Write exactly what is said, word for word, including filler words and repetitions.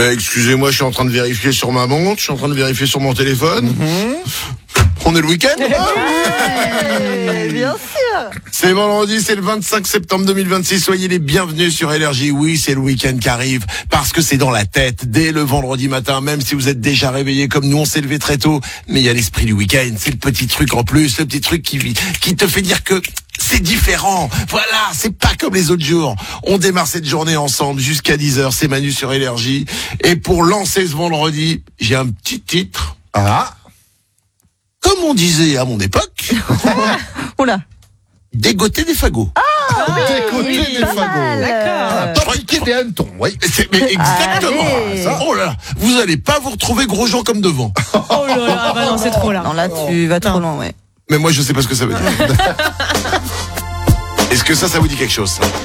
Mais excusez-moi, je suis en train de vérifier sur ma montre, je suis en train de vérifier sur mon téléphone. Mm-hmm. On est le week-end. Ouais, bien sûr. C'est vendredi, c'est le vingt-cinq septembre deux mille vingt-six. Soyez les bienvenus sur L R J. Oui, c'est le week-end qui arrive parce que c'est dans la tête dès le vendredi matin. Même si vous êtes déjà réveillés comme nous, on s'est levé très tôt. Mais il y a l'esprit du week-end. C'est le petit truc en plus, le petit truc qui qui te fait dire que c'est différent. Voilà, c'est pas comme les autres jours. On démarre cette journée ensemble jusqu'à dix heures. C'est Manu sur L R J. Et pour lancer ce vendredi, j'ai un petit titre. Ah. Comme on disait à mon époque. Oula. Dégoter des fagots. Ah oui, Dégoter oui, des pas fagots. mal. D'accord. Piquer des hannetons, oui. C'est, mais exactement. Allez. Ça. Oh là là, vous allez pas vous retrouver gros gens comme devant. Oh là là, ah bah non, c'est trop là. Non, là, tu vas trop loin, ouais. Mais moi, je sais pas ce que ça veut dire. Est-ce que ça, ça vous dit quelque chose, ça ?